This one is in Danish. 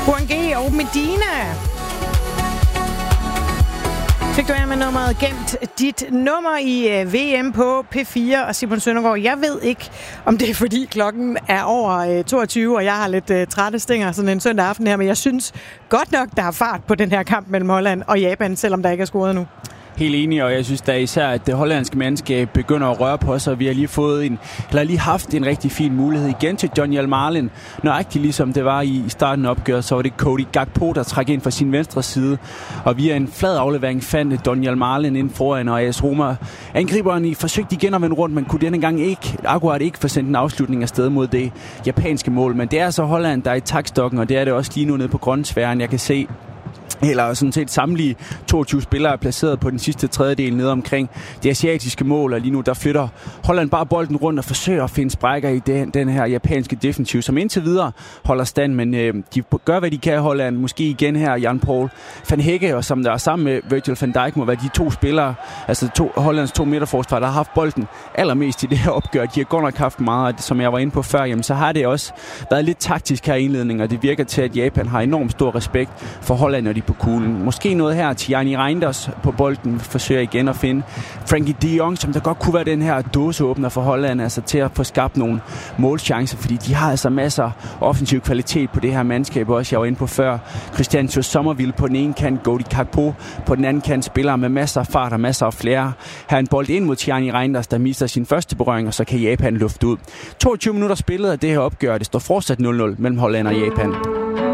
Guangé og Medina. Fik du med nummeret gemt dit nummer i VM på P4 og Simon Søndergaard. Jeg ved ikke, om det er fordi klokken er over 22, og jeg har lidt trætte stænger sådan en søndag aften her, men jeg synes godt nok, der er fart på den her kamp mellem Holland og Japan, selvom der ikke er scoret nu. Helt enig, og jeg synes da især, at det hollandske mandskab begynder at røre på sig. Vi har lige haft en rigtig fin mulighed igen til Donyell Malen. Nøjagtigt ligesom det var i starten af opgøret, så var det Cody Gakpo, der trak ind fra sin venstre side. Og via en flad aflevering fandt Donyell Malen ind foran, og AS Roma angriberen forsøgte igen at vende rundt, men kunne denne gang akkurat ikke få sendt en afslutning afsted mod det japanske mål. Men det er så Holland, der er i taktstokken, og det er det også lige nu nede på grøntsfæren. Jeg kan se, eller sådan set samtlige 22 spillere er placeret på den sidste tredjedel nede omkring det asiatiske mål, og lige nu der flytter Holland bare bolden rundt og forsøger at finde sprækker i den her japanske defensiv, som indtil videre holder stand, men de gør, hvad de kan i Holland. Måske igen her Jan-Paul van Hecke, og som der er sammen med Virgil van Dijk, må være de to spillere, altså Hollands to midterforsvar, der har haft bolden allermest i det her opgør. De har godt nok haft meget, som jeg var inde på før, jamen, så har det også været lidt taktisk her i indledningen, og det virker til, at Japan har enormt stor respekt for Holland, når de på kuglen. Måske noget her. Tierney Reinders på bolden forsøger igen at finde Frankie de Jong, som der godt kunne være den her dåseåbner for Holland, altså til at få skabt nogle målchancer, fordi de har altså masser af offensiv kvalitet på det her mandskab også. Jeg var inde på før. Christian Sommerville på den ene kant, Cody Gakpo på den anden kant, spiller med masser af fart og masser af flere. Her er en bold ind mod Tierney Reinders, der mister sin første berøring, og så kan Japan lufte ud. 22 minutter spillet af det her opgør. Det står fortsat 0-0 mellem Holland og Japan.